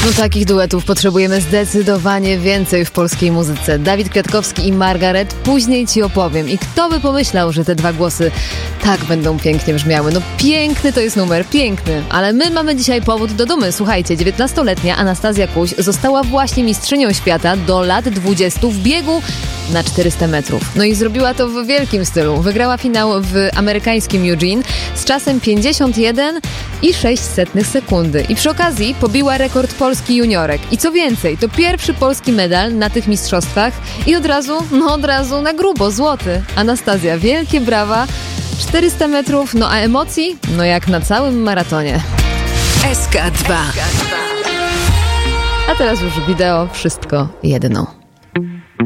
No takich duetów potrzebujemy zdecydowanie więcej w polskiej muzyce. Dawid Kwiatkowski i Margaret, później ci opowiem. I kto by pomyślał, że te dwa głosy tak będą pięknie brzmiały. No piękny to jest numer, piękny. Ale my mamy dzisiaj powód do dumy. Słuchajcie, 19-letnia Anastazja Kuś została właśnie mistrzynią świata do lat 20 w biegu na 400 metrów. No i zrobiła to w wielkim stylu. Wygrała finał w amerykańskim Eugene z czasem 51,06 sekundy. I przy okazji pobiła rekord Polski juniorek. I co więcej, to pierwszy polski medal na tych mistrzostwach i od razu na grubo, złoty. Anastazja, wielkie brawa. 400 metrów, no a emocji? No jak na całym maratonie. SK2. A teraz już wideo, wszystko jedno.